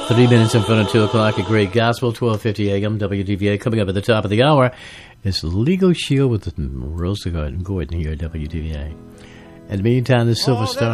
3 minutes in front of 2 o'clock, a great gospel, 12:50 a.m. WDVA. Coming up at the top of the hour is Legal Shield with Rosa Gordon here at WDVA. In the meantime, the Silver Star.